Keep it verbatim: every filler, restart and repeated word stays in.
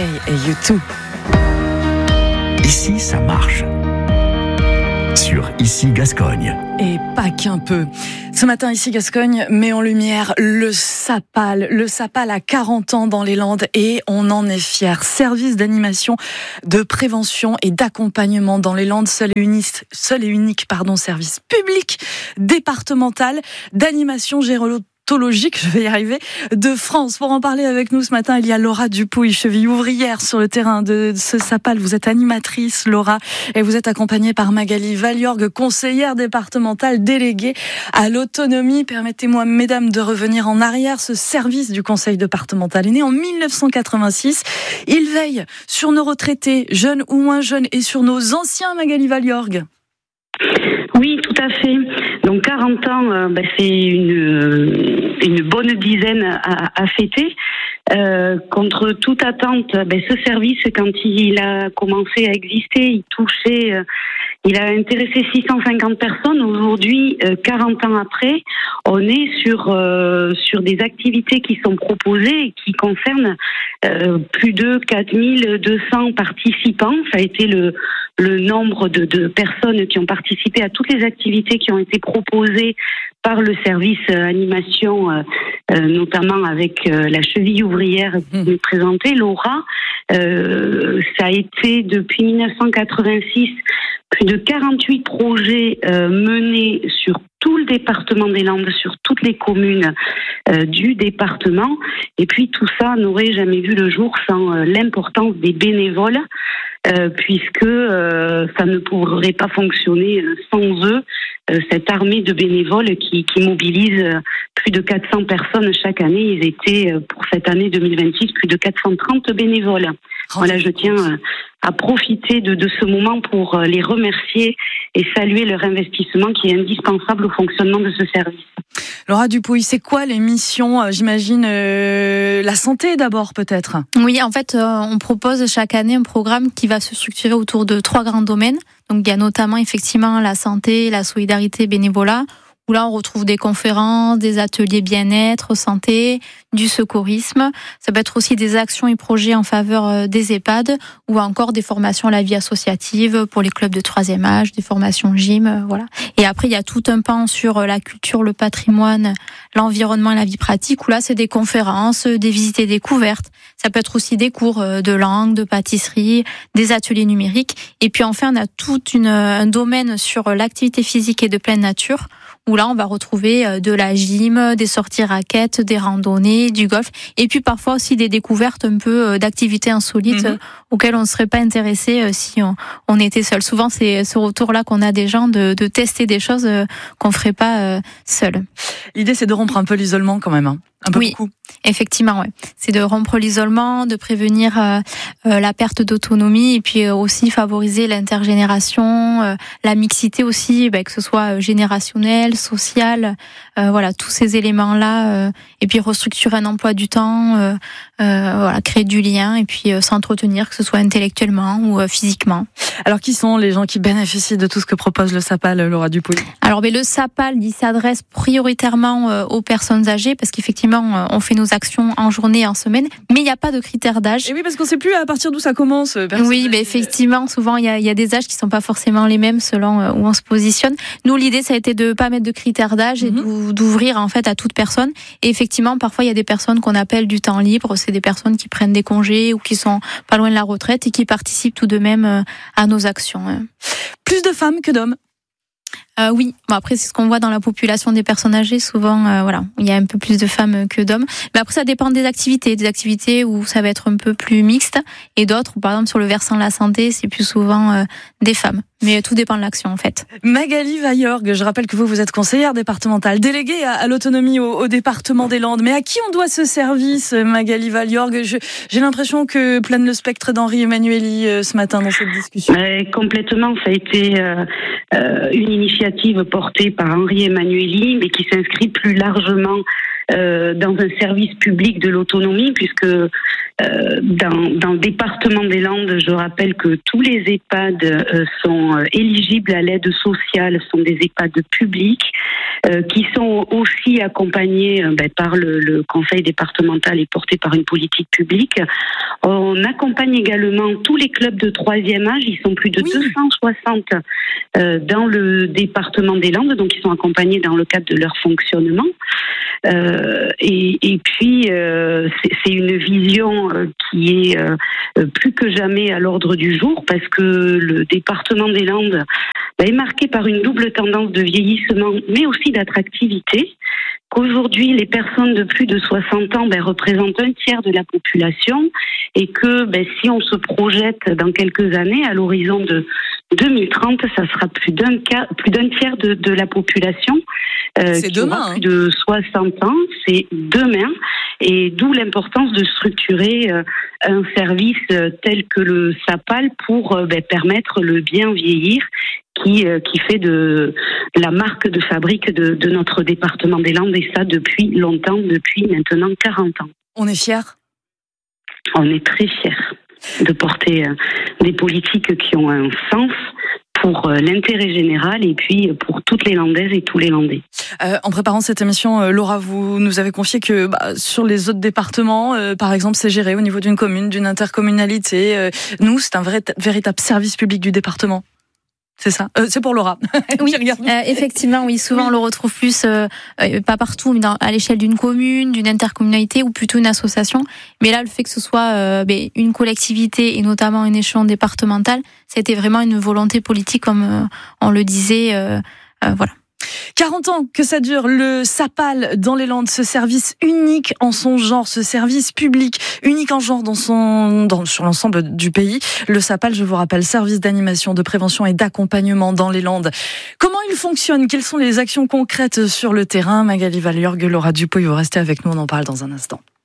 et You Too. Ici, ça marche. Sur Ici Gascogne. Et pas qu'un peu. Ce matin, Ici Gascogne met en lumière le Sapal. Le Sapal a quarante ans dans les Landes et on en est fiers. Service d'animation, de prévention et d'accompagnement dans les Landes. Seul et unique, seul et unique pardon, service public départemental d'animation gérontologique. Je vais y arriver, de France. Pour en parler avec nous ce matin, il y a Laura Dupouille, cheville ouvrière sur le terrain de ce Sapal. Vous êtes animatrice, Laura, et vous êtes accompagnée par Magali Valliorgue, conseillère départementale déléguée à l'autonomie. Permettez-moi, mesdames, de revenir en arrière. Ce service du conseil départemental est né en mille neuf cent quatre-vingt-six. Il veille sur nos retraités, jeunes ou moins jeunes, et sur nos anciens, Magali Valliorgue. Oui, tout à fait. Donc quarante ans, euh, bah, c'est une, une bonne dizaine à, à fêter. Euh, contre toute attente, bah, ce service, quand il a commencé à exister, il touchait, euh, il a intéressé six cent cinquante personnes. Aujourd'hui, euh, quarante ans après, on est sur euh, sur des activités qui sont proposées et qui concernent euh, plus de quatre mille deux cents participants. Ça a été le le nombre de, de personnes qui ont participé à toutes les activités qui ont été proposées par le service euh, animation, euh, euh, notamment avec euh, la cheville ouvrière qui est présentée, Laura. Euh, ça a été depuis mille neuf cent quatre-vingt-six plus de quarante-huit projets euh, menés sur tout le département des Landes, sur toutes les communes euh, du département. Et puis tout ça n'aurait jamais vu le jour sans euh, l'importance des bénévoles, euh, puisque euh, ça ne pourrait pas fonctionner sans eux. Euh, cette armée de bénévoles qui, qui mobilise plus de quatre cents personnes chaque année. Ils étaient, pour cette année deux mille vingt-six, plus de quatre cent trente bénévoles. Voilà, je tiens à profiter de, de ce moment pour les remercier et saluer leur investissement qui est indispensable au fonctionnement de ce service. Laura Dupouille, c'est quoi les missions ? J'imagine euh, la santé d'abord peut-être. Oui, en fait, euh, on propose chaque année un programme qui va se structurer autour de trois grands domaines. Donc il y a notamment effectivement la santé, la solidarité, bénévolat, où là on retrouve des conférences, des ateliers bien-être, santé, du secourisme. Ça peut être aussi des actions et projets en faveur des EHPAD ou encore des formations à la vie associative pour les clubs de troisième âge, des formations gym, voilà. Et après il y a tout un pan sur la culture, le patrimoine, l'environnement et la vie pratique, où là c'est des conférences, des visites et découvertes. Ça peut être aussi des cours de langue, de pâtisserie, des ateliers numériques. Et puis enfin on a tout une, un domaine sur l'activité physique et de pleine nature, où là on va retrouver de la gym, des sorties raquettes, des randonnées, du golf, et puis parfois aussi des découvertes un peu d'activités insolites mmh. auxquelles on ne serait pas intéressé si on, on était seul. Souvent c'est ce retour-là qu'on a des gens de, de tester des choses qu'on ne ferait pas seul. L'idée c'est de rompre un peu l'isolement quand même, hein. Un peu oui, beaucoup. Effectivement, ouais. C'est de rompre l'isolement, de prévenir euh, euh, la perte d'autonomie et puis euh, aussi favoriser l'intergénération, euh, la mixité aussi, bah, que ce soit générationnel, social, euh, voilà, tous ces éléments-là, euh, et puis restructurer un emploi du temps, euh, euh, voilà, créer du lien et puis euh, s'entretenir, que ce soit intellectuellement ou euh, physiquement. Alors, qui sont les gens qui bénéficient de tout ce que propose le Sapal, Laura Dupouille ? Alors, ben, le Sapal, il s'adresse prioritairement euh, aux personnes âgées, parce qu'effectivement, euh, on fait nos actions en journée, en semaine, mais il n'y a pas de critères d'âge. Et oui, parce qu'on ne sait plus à partir d'où ça commence. Oui, ben, effectivement, souvent, il y a, il y a des âges qui ne sont pas forcément les mêmes selon euh, où on se positionne. Nous, l'idée, ça a été de ne pas mettre de critères d'âge et mm-hmm. d'ouvrir, en fait, à toute personne. Et effectivement, parfois, il y a des personnes qu'on appelle du temps libre. C'est des personnes qui prennent des congés ou qui sont pas loin de la retraite et qui participent tout de même euh, à nos actions. Hein. Plus de femmes que d'hommes. Euh, oui, bon, après c'est ce qu'on voit dans la population des personnes âgées. Souvent, euh, voilà, il y a un peu plus de femmes que d'hommes. Mais après, ça dépend des activités, des activités où ça va être un peu plus mixte, et d'autres où, par exemple, sur le versant de la santé, c'est plus souvent euh, des femmes. Mais tout dépend de l'action, en fait. Magali Valliorgue, je rappelle que vous, vous êtes conseillère départementale, déléguée à, à l'autonomie au, au département des Landes. Mais à qui on doit ce service, Magali Valliorgue ? Je, J'ai l'impression que plane le spectre d'Henri Emmanuelli euh, ce matin dans cette discussion. Euh, complètement, ça a été euh, euh, une initiative portée par Henri Emmanuelli, mais qui s'inscrit plus largement euh, dans un service public de l'autonomie, puisque Euh, dans, dans le département des Landes, je rappelle que tous les EHPAD euh, sont euh, éligibles à l'aide sociale, sont des EHPAD publics, euh, qui sont aussi accompagnés euh, ben, par le, le conseil départemental et portés par une politique publique. On accompagne également tous les clubs de troisième âge. Ils sont plus de oui. deux cent soixante euh, dans le département des Landes, donc ils sont accompagnés dans le cadre de leur fonctionnement. Euh, et, et puis, euh, c'est, c'est une vision euh, qui est euh, plus que jamais à l'ordre du jour, parce que le département des Landes bah, est marqué par une double tendance de vieillissement, mais aussi d'attractivité. Qu'aujourd'hui, les personnes de plus de soixante ans ben, représentent un tiers de la population, et que ben, si on se projette dans quelques années, à l'horizon de deux mille trente, ça sera plus d'un, plus d'un tiers de, de la population euh, c'est qui demain, aura hein. plus de soixante ans. C'est demain, et d'où l'importance de structurer euh, un service euh, tel que le SAPAL pour euh, ben, permettre le bien vieillir, qui euh, qui fait de la marque de fabrique de, de notre département des Landes, et ça depuis longtemps, depuis maintenant quarante ans. On est fiers ? On est très fiers de porter euh, des politiques qui ont un sens pour euh, l'intérêt général, et puis pour toutes les Landaises et tous les Landais. Euh, en préparant cette émission, euh, Laura, vous nous avez confié que bah, sur les autres départements, euh, par exemple, c'est géré au niveau d'une commune, d'une intercommunalité. Euh, nous, c'est un vrai, véritable service public du département. C'est ça. Euh, c'est pour Laura. Oui, euh, effectivement, oui. Souvent, oui. On le retrouve plus, euh, euh, pas partout, mais dans, à l'échelle d'une commune, d'une intercommunalité, ou plutôt une association. Mais là, le fait que ce soit euh, ben, une collectivité, et notamment un échelon départemental, c'était vraiment une volonté politique, comme euh, on le disait. Euh, euh, voilà. quarante ans que ça dure, le SAPAL dans les Landes, ce service unique en son genre, ce service public unique en genre dans son, dans, sur l'ensemble du pays. Le SAPAL, je vous rappelle, service d'animation, de prévention et d'accompagnement dans les Landes. Comment il fonctionne ? Quelles sont les actions concrètes sur le terrain ? Magali Valurgue, Laura Dupuy, vous restez avec nous, on en parle dans un instant.